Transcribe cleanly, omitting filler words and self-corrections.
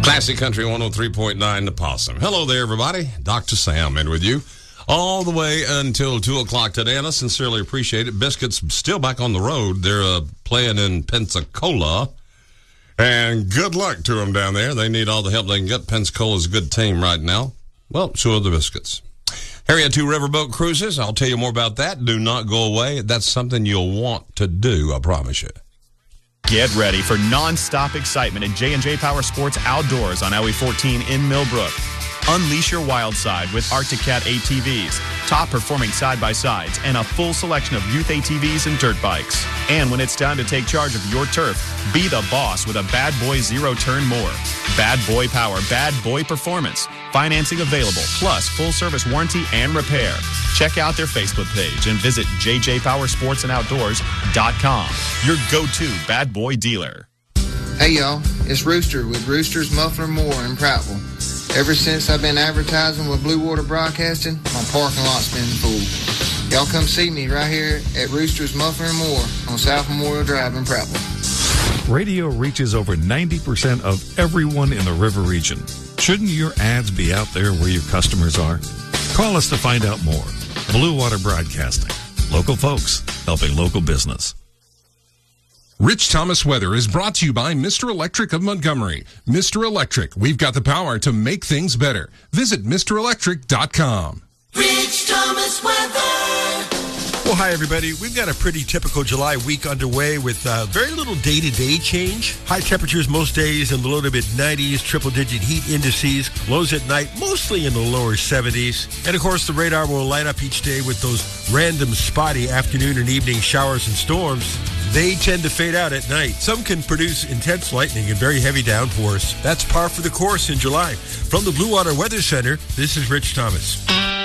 Classic Country 103.9 The Possum. Hello there, everybody. Dr. Sam in with you all the way until 2 o'clock today, and I sincerely appreciate it. Biscuits still back on the road. They're playing in Pensacola, and good luck to them down there. They need all the help they can get. Pensacola's a good team right now. Well, so are the Biscuits. Harriet 2 Riverboat Cruises. I'll tell you more about that. Do not go away. That's something you'll want to do, I promise you. Get ready for non-stop excitement at J&J Power Sports Outdoors on Highway 14 in Millbrook. Unleash your wild side with Arctic Cat ATVs, top-performing side-by-sides, and a full selection of youth ATVs and dirt bikes. And when it's time to take charge of your turf, be the boss with a Bad Boy Zero-Turn Mower. Bad Boy Power, Bad Boy Performance. Financing available, plus full-service warranty and repair. Check out their Facebook page and visit jjpowersportsandoutdoors.com, your go-to Bad Boy dealer. Hey, y'all. It's Rooster with Rooster's Muffler Mower in Prattville. Ever since I've been advertising with Blue Water Broadcasting, my parking lot's been full. Y'all come see me right here at Rooster's Muffler and More on South Memorial Drive in Prattville. Radio reaches over 90% of everyone in the river region. Shouldn't your ads be out there where your customers are? Call us to find out more. Blue Water Broadcasting. Local folks helping local business. Rich Thomas Weather is brought to you by Mr. Electric of Montgomery. Mr. Electric, we've got the power to make things better. Visit MrElectric.com. Rich Thomas Weather. Well, hi, everybody. We've got a pretty typical July week underway with very little day-to-day change. High temperatures most days in the low to mid-90s, triple-digit heat indices, lows at night mostly in the lower 70s. And, of course, the radar will light up each day with those random spotty afternoon and evening showers and storms. They tend to fade out at night. Some can produce intense lightning and very heavy downpours. That's par for the course in July. From the Blue Water Weather Center, this is Rich Thomas.